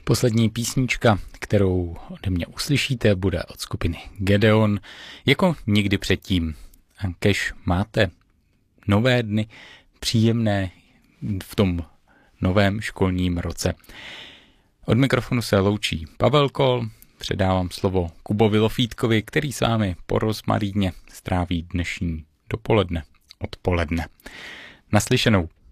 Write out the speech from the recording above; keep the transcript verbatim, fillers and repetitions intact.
Poslední písnička, kterou ode mě uslyšíte, bude od skupiny Gedeon, jako nikdy předtím. Kež máte nové dny, příjemné v tom novém školním roce. Od mikrofonu se loučí Pavel Kol, předávám slovo Kubovi Lofítkovi, který s vámi po rozmaríně stráví dnešní dopoledne, odpoledne. Naslyšenou.